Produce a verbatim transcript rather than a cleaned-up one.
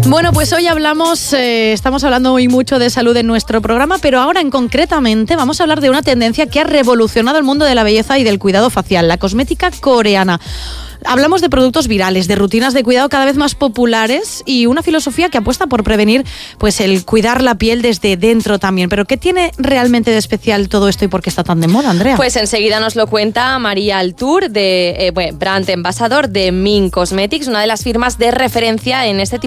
Bueno, pues hoy hablamos, eh, estamos hablando hoy mucho de salud en nuestro programa, pero ahora en concretamente vamos a hablar de una tendencia que ha revolucionado el mundo de la belleza y del cuidado facial, la cosmética coreana. Hablamos de productos virales, de rutinas de cuidado cada vez más populares y una filosofía que apuesta por prevenir pues el cuidar la piel desde dentro también. Pero ¿qué tiene realmente de especial todo esto y por qué está tan de moda, Andrea? Pues enseguida nos lo cuenta María Altur, de, eh, bueno, brand embajador de Min Cosmetics, una de las firmas de referencia en este tipo